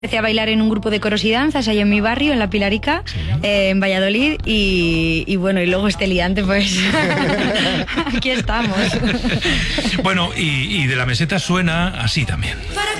Empecé a bailar en un grupo de coros y danzas ahí en mi barrio, en La Pilarica, sí, en Valladolid, y bueno, y luego este liante, pues aquí estamos. Bueno, y de la meseta suena así también.